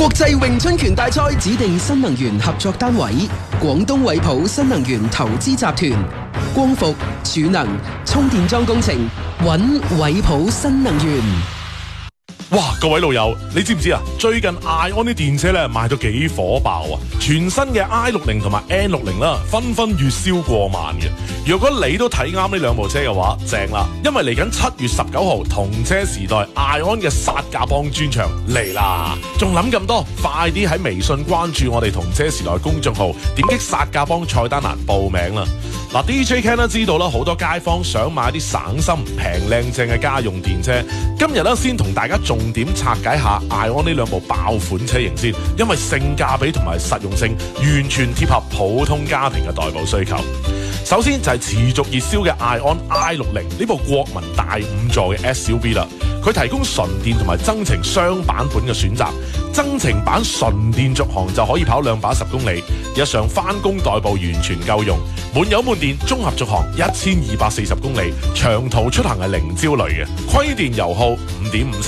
國際詠春拳大賽指定新能源合作單位：廣東惠普新能源投資集團。光伏、儲能、充電樁工程，揾惠普新能源。 哇！各位老友，你知唔知啊？最近 ION 啲電車咧賣到幾火爆啊！全新嘅 I60 同埋 N60啦，紛紛月銷過萬嘅。如果你都睇啱呢兩部車嘅話，正啦！因為嚟緊7月19號同車時代 ION 嘅殺價幫專場嚟啦！仲諗咁多，快啲喺微信關注我哋同車時代公眾號，點擊殺價幫菜單欄報名啦！嗱，DJ Ken 都知道啦，好多街坊想買啲省心、平靚正嘅家用電車。今日咧先同大家重點拆解下 ION 呢兩部爆款車型先，因為性價比同埋實用性完全貼合普通家庭嘅代步需求。首先就係持續熱銷嘅 ION I60呢部國民大5座嘅 SUV 啦，佢提供純電同埋增程雙版本嘅選擇。增程版純電續航就可以跑210公里，日常翻工代步完全夠用。滿油滿電綜合續航1240公里，長途出行係零焦慮嘅。虧電油耗5.5